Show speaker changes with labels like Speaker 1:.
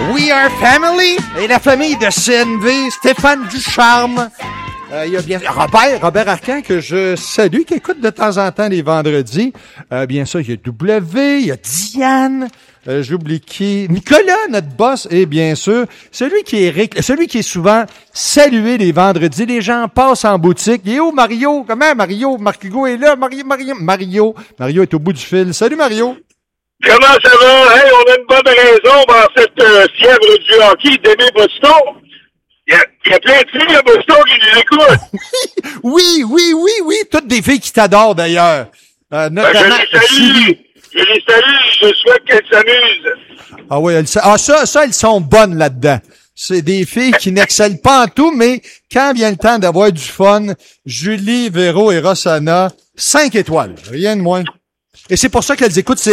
Speaker 1: We Are Family et la famille de CNV, Stéphane Ducharme. Il y a bien Robert Arcan que je salue, qui écoute de temps en temps les vendredis. Bien sûr, il y a W, il y a Diane, j'oublie qui, Nicolas, notre boss, et bien sûr, celui qui est souvent salué les vendredis. Les gens passent en boutique. Il est où, Mario? Comment, Mario? Marc Hugo est là. Mario est au bout du fil. Salut, Mario.
Speaker 2: Comment ça va? Hey, on a une bonne raison dans cette fièvre du hockey d'aimer Boston. Il y a plein de filles à Boston qui nous écoutent.
Speaker 1: Oui. Toutes des filles qui t'adorent, d'ailleurs. Notamment,
Speaker 2: je les salue, je souhaite qu'elles s'amusent.
Speaker 1: Ah oui, ça, elles sont bonnes là-dedans. C'est des filles qui n'excellent pas en tout, mais quand vient le temps d'avoir du fun, Julie, Véro et Rossana, 5 étoiles. Rien de moins. Et c'est pour ça qu'elles écoutent